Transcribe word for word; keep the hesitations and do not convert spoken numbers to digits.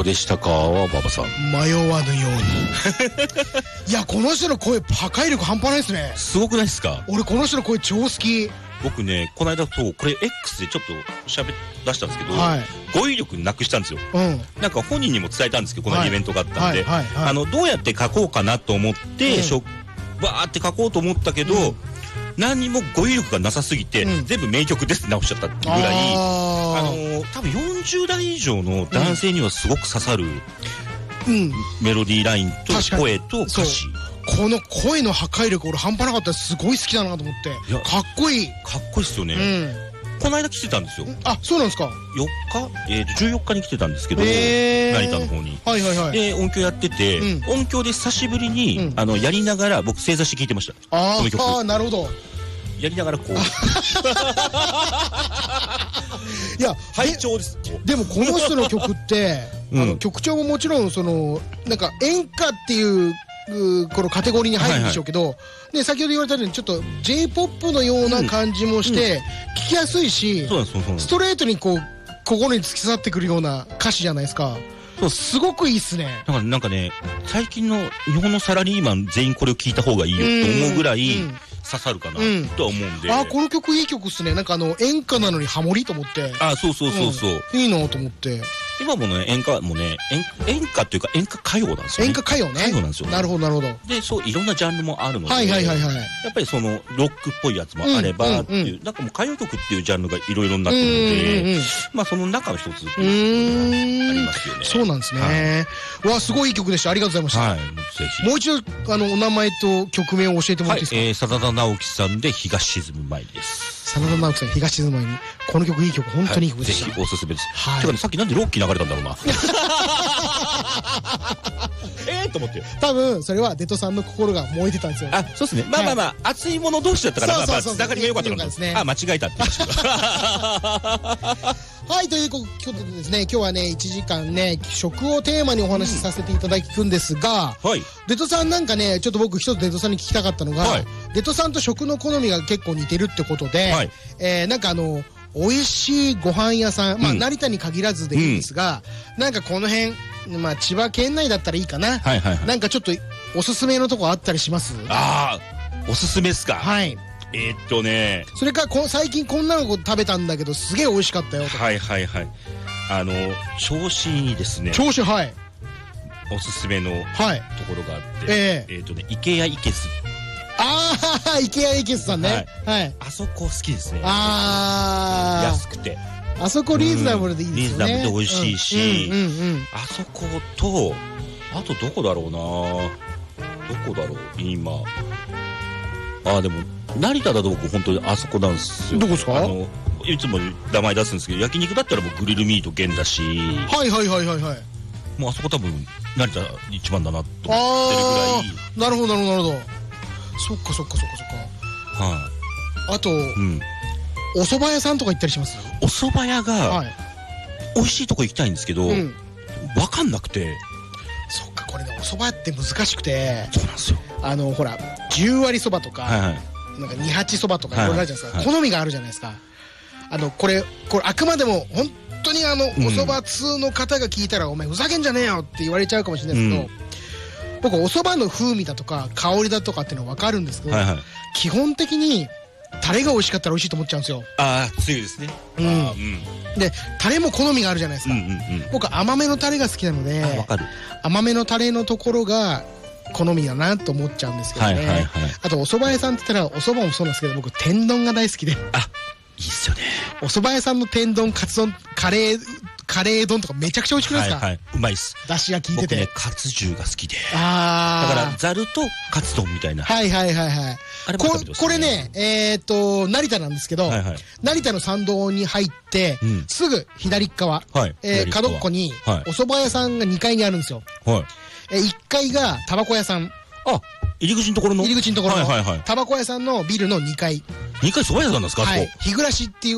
かがでしたか、馬場さん。 迷わぬように。いや、この人の声破壊力半端ないですね。 すごくないですか。 俺この人の声超好き。 僕ね、この間そうこれ X でちょっと喋出したんですけど、 はい、 語彙力なくしたんですよ、 うん、 なんか本人にも伝えたんですけど、このイベントがあったんで、あのどうやって書こうかなと思って、うん、しょバーって書こうと思ったけど、うん、何にも語彙力がなさすぎて、うん、全部名曲ですって直しちゃったってぐらい、あ、あのー、多分よんじゅう代以上の男性にはすごく刺さる、うん、メロディーラインと声と歌詞。 この声の破壊力俺半端なかった。すごい好きだなと思って。かっこいい。 かっこいいっすよね、うん、この間来てたんですよ。 あ、そうなんですか。 よっか、えー、とじゅうよっかに来てたんですけど、えー、成田の方に、はいはいはい、で音響やってて、うん、音響で久しぶりに、うん、あのやりながら僕正座して聞いてました。 あー、あー、なるほど。 やりながらこういや拝聴です。 でもこの人の曲って、うん、あの曲調ももちろんそのなんか演歌っていうこのカテゴリーに入るんでしょうけど、はいはい、ね、先ほど言われたようにちょっと J-ポップ のような感じもして、うん、聞きやすいし、ストレートにこう心に突き刺さってくるような歌詞じゃないですか。そう、すごくいいっすね。 だからなんかね、最近の日本のサラリーマン全員これを聞いた方がいいよと思うぐらい、うんうん、刺さるかな、うん、とは思うんで。 あ、この曲いい曲っすね。なんかあの演歌なのにハモリと思って。 あ、そうそうそうそう、 うん、いいなと思って。 今もね、演歌もね、演, 演歌っていうか演歌歌謡なんですよね。 演歌歌謡ね。 歌謡なんですよね。 なるほどなるほど。 で、そういろんなジャンルもあるので、 はいはいはいはい。 やっぱりそのロックっぽいやつもあればっていう、うんうんうん、なんかもう歌謡曲っていうジャンルがいろいろになってるので、うんうんうん、まあその中の一つっていうのがありますよね。 そうなんですね。はい、わ、すごいいい曲でした。ありがとうございました。はい、ぜひ。もう一度あのお名前と曲名を教えてもらっていいですか。はい、えー、真田ナオキさんで日が沈む前です。真田ナオキさん日が沈む前に、この曲いい曲、本当にいい曲でした。 はい、ぜひおすすめです。はい。てかね、さっきなんでロッキー流れたんだろうな。えーと思って。 多分それはデトさんの心が燃えてたんですよ。 あ、そうですね。まあまあまあ、熱いもの同士だったから、まあまあつながりが良かったのですね。あ、間違えたって言いました。はい、ということでですね、今日はねいちじかんね食をテーマにお話しさせていただくんですが、はい、デトさんなんかねちょっと僕一つデトさんに聞きたかったのが、はい、デトさんと食の好みが結構似てるってことで、はい、えー、なんかあの美味しいご飯屋さん、まあ、うん、成田に限らずでいいんですが、うん、なんかこの辺、まあ、千葉県内だったらいいかな、はいはいはい、なんかちょっとおすすめのとこあったりします？ ああ、おすすめですか。 はい。 えー、っとねそれからこ最近こんなの食べたんだけどすげえ美味しかったよとか。 はいはいはい。あの銚子にですね、 銚子、はい、 おすすめのところがあって、 えー、えーっとね池谷池津。 ああ、池谷池津さんね、はい、はい、 あそこ好きですね。 ああ、 安くてあそこリーズナブルでいいですよね。 リーズナブルで美味しいし、うんうんうんうん、あそことあとどこだろうな、どこだろう今。ああ、でも成田だと僕本当にあそこなんですよ。 どこですか？ あのいつも名前出すんですけど、焼肉だったらもうグリルミート源だし、 はいはいはいはいはい、 もうあそこ多分成田一番だなと思ってるぐらい。 なるほどなるほどなるほど。そっかそっかそっかそっか。はい。あと、うん、お蕎麦屋さんとか行ったりします？ お蕎麦屋が、はい、美味しいとこ行きたいんですけど、うん、分かんなくて。 そっか、これねお蕎麦屋って難しくて。 そうなんですよ。 あのほらじゅう割そばとか、はいはい、なんかに八そばとかいろいろあるじゃないですか、はい、好みがあるじゃないですか。あのこれこれあくまでも本当にあの、うん、お蕎麦通の方が聞いたらお前ふざけんじゃねえよって言われちゃうかもしれないですけど、うん、僕お蕎麦の風味だとか香りだとかっていうのは分かるんですけど、はいはい、基本的にタレが美味しかったら美味しいと思っちゃうんですよ。 ああ、つゆですね。 うん、うん、でタレも好みがあるじゃないですか、うんうんうん、僕は甘めのタレが好きなので、 分かる、甘めのタレのところが好みだなと思っちゃうんですけどね、はいはいはい、あとお蕎麦屋さんって言ったらお蕎麦もそうなんですけど僕天丼が大好きで。 あ、いいっすよね。 お蕎麦屋さんの天丼、カツ丼、カレーカレー丼とかめちゃくちゃ美味しくないですか？ はいはい、うまいっす。 出汁が効いてて、 僕ねカツ重が好きで。 ああ、だからざるとカツ丼みたいな。 はいはいはいはい。あれも食べてますね。これねえー、っと成田なんですけど、はいはい、成田の参道に入って、うん、すぐ左側、はい、えー、角っこに、はい、お蕎麦屋さんがにかいにあるんですよ。はい、えー、いっかいがタバコ屋さん。 あ、入り口のところの入り口のところのタバコ屋さんのビルのにかい。 にかい蕎麦屋さんなんですか？ はい、日暮らしっていう